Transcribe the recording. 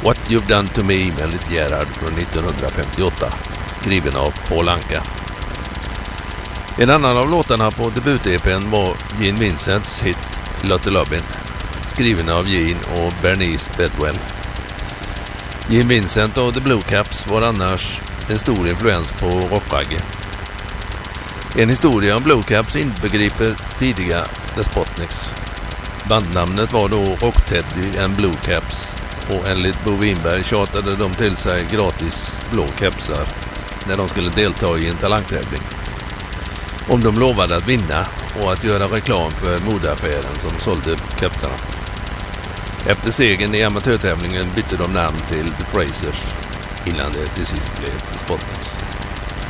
What You've Done To Me med Lite Gerhard från 1958, skriven av Paul Anka. En annan av låtarna på debut-EP:n var Gene Vincents hit Lotte Lobin, skriven av Gene och Bernice Bedwell. Gene Vincent och The Blue Caps var annars en stor influens på rockragge. En historia om Blue Caps inbegriper tidiga The Spotniks. Bandnamnet var då Rock Teddy and Blue Caps, och enligt Bo Winberg tjatade de till sig gratis blå kepsar när de skulle delta i en talangtävling. Om de lovade att vinna och att göra reklam för modeaffären som sålde kepsarna. Efter segern i amatörtävlingen bytte de namn till The Frasers innan det till sist blev The Spotniks.